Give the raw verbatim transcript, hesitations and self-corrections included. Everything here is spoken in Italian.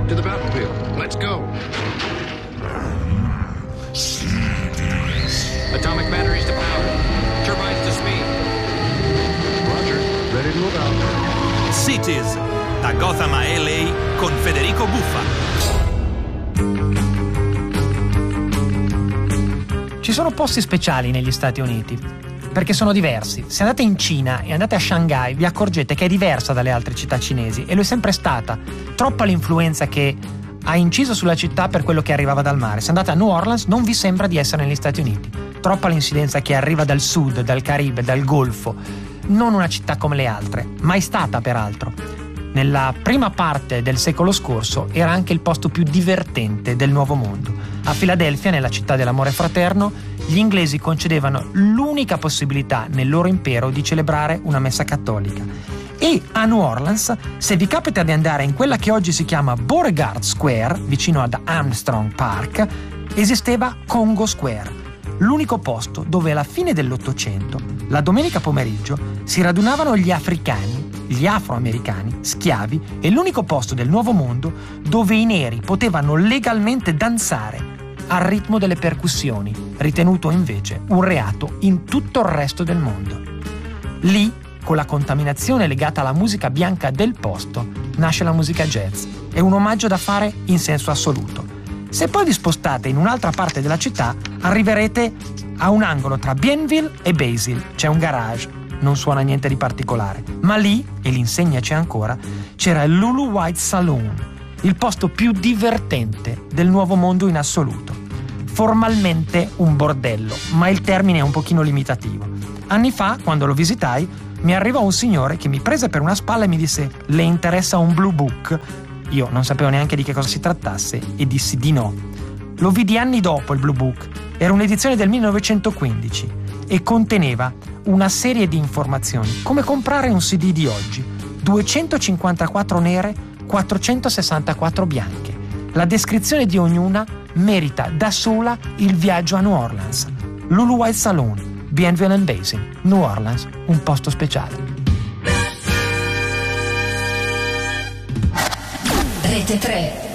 To the battlefield. Let's go. Atomic batteries to power. Turbines to speed. Roger. Ready to move out. Cities, da Gotham a L A con Federico Buffa. Ci sono posti speciali negli Stati Uniti, perché sono diversi. Se andate in Cina e andate a Shanghai, vi accorgete che è diversa dalle altre città cinesi, e lo è sempre stata. Troppa l'influenza che ha inciso sulla città per quello che arrivava dal mare. Se andate a New Orleans non vi sembra di essere negli Stati Uniti. Troppa l'incidenza che arriva dal sud, dal Caribe, dal Golfo. Non una città come le altre, mai stata peraltro. Nella prima parte del secolo scorso era anche il posto più divertente del Nuovo Mondo. A Filadelfia, nella città dell'amore fraterno, gli inglesi concedevano l'unica possibilità nel loro impero di celebrare una messa cattolica. E a New Orleans, se vi capita di andare in quella che oggi si chiama Beauregard Square, vicino ad Armstrong Park, esisteva Congo Square, l'unico posto dove alla fine dell'Ottocento, la domenica pomeriggio, si radunavano gli africani, gli afroamericani, schiavi, e l'unico posto del Nuovo Mondo dove i neri potevano legalmente danzare al ritmo delle percussioni, ritenuto invece un reato in tutto il resto del mondo. Lì, con la contaminazione legata alla musica bianca del posto, nasce la musica jazz. È un omaggio da fare in senso assoluto. Se poi vi spostate in un'altra parte della città, arriverete a un angolo tra Bienville e Basil. C'è un garage, non suona niente di particolare. Ma lì, e l'insegna c'è ancora, c'era il Lulu White Saloon, il posto più divertente del Nuovo Mondo in assoluto. Formalmente un bordello, ma il termine è un pochino limitativo. Anni fa, quando lo visitai, mi arrivò un signore che mi prese per una spalla e mi disse: «Le interessa un Blue Book?» Io non sapevo neanche di che cosa si trattasse e dissi di no. Lo vidi anni dopo il Blue Book. Era un'edizione del millenovecentoquindici e conteneva una serie di informazioni, come comprare un C D di oggi: duecentocinquantaquattro nere, quattrocentosessantaquattro bianche. La descrizione di ognuna merita da sola il viaggio a New Orleans. Lulu White Saloon, Bienville and Basin, New Orleans, un posto speciale. Rete tre.